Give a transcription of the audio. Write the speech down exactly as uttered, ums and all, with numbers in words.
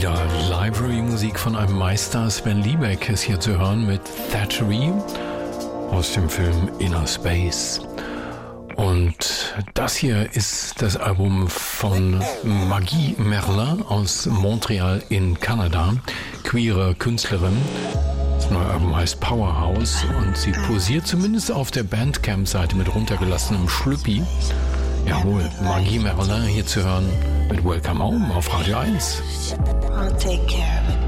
Wieder Library-Musik von einem Meister. Sven Liebeck ist hier zu hören mit Thatchery aus dem Film Inner Space. Und das hier ist das Album von Maggie Merlin aus Montreal in Kanada, queere Künstlerin. Das neue Album heißt Powerhouse und sie posiert zumindest auf der Bandcamp-Seite mit runtergelassenem Schlüppi. Jawohl, Maggie Merlin hier zu hören mit Welcome Home auf Radio eins. I'll take care of it.